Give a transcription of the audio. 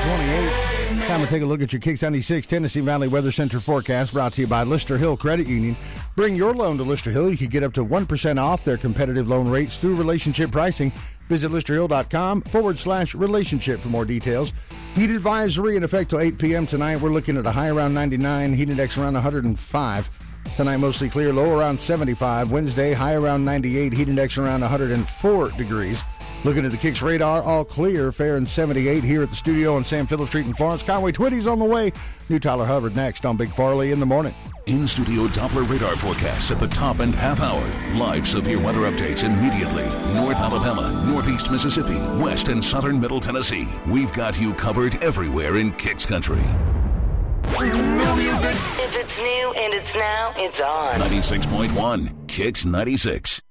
7:28. Time to take a look at your Kicks 96 Tennessee Valley Weather Center forecast, brought to you by Lister Hill Credit Union. Bring your loan to Lister Hill. You can get up to 1% off their competitive loan rates through relationship pricing. Visit listerhill.com/relationship for more details. Heat advisory in effect till 8 p.m. tonight. We're looking at a high around 99, heat index around 105. Tonight mostly clear, low around 75. Wednesday, high around 98, heat index around 104 degrees. Looking at the Kicks radar, all clear, fair and 78 here at the studio on Sam Phillips Street in Florence. Conway Twitty's on the way. New Tyler Hubbard next on Big Farley in the Morning. In-studio Doppler radar forecasts at the top and half hour. Live severe weather updates immediately. North Alabama, Northeast Mississippi, West and Southern Middle Tennessee. We've got you covered everywhere in Kicks Country. New music. If it's new and it's now, it's on. 96.1 Kicks 96.